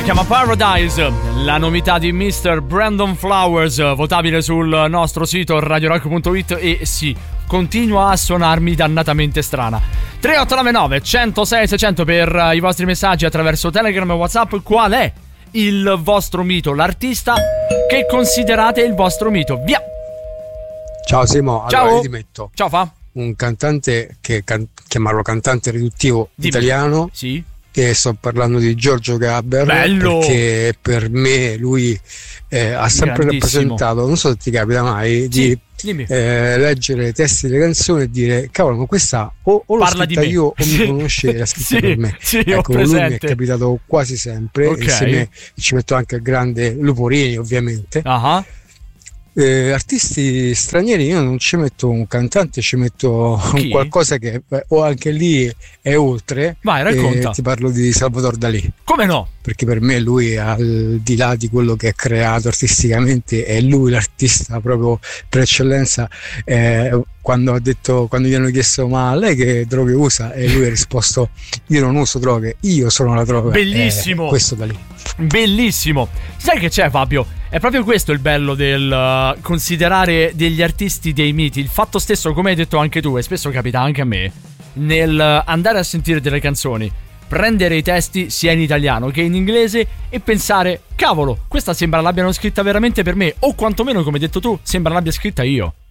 chiama Paradise, la novità di Mr. Brandon Flowers, votabile sul nostro sito radiorock.it. E sì, continua a suonarmi dannatamente strana. 3899 106 600 per i vostri messaggi attraverso Telegram e WhatsApp. Qual è il vostro mito, l'artista che considerate il vostro mito? Via. Ciao Simo, ciao. Allora io ti metto ciao Fa. un cantante che chiamarlo cantante riduttivo italiano. Sì. Che sto parlando di Giorgio Gaber. Bello. Perché per me lui ha sempre rappresentato, non so se ti capita mai, sì, di leggere i testi delle canzoni e dire cavolo, ma questa o l'ho parla scritta di me. io o mi conosce, l'ha scritta per me. Sì, ecco, lui mi è capitato quasi sempre. Okay. Insieme ci metto anche il grande Luporini, ovviamente. Uh-huh. Artisti stranieri io non ci metto un cantante, ci metto un qualcosa che o anche lì è oltre. Vai, racconta. Ti parlo di Salvador Dalì. Come no? Perché per me lui, al di là di quello che ha creato artisticamente, è lui l'artista proprio per eccellenza. Quando gli hanno chiesto ma lei che droghe usa, e lui ha risposto io non uso droghe, io sono la droga. Bellissimo. Questo Dalì. Bellissimo. Sai che c'è, Fabio? È proprio questo il bello del considerare degli artisti dei miti. Il fatto stesso, come hai detto anche tu, e spesso capita anche a me, nel andare a sentire delle canzoni, prendere i testi sia in italiano che in inglese e pensare cavolo, questa sembra l'abbiano scritta veramente per me, o quantomeno, come hai detto tu, sembra l'abbia scritta io.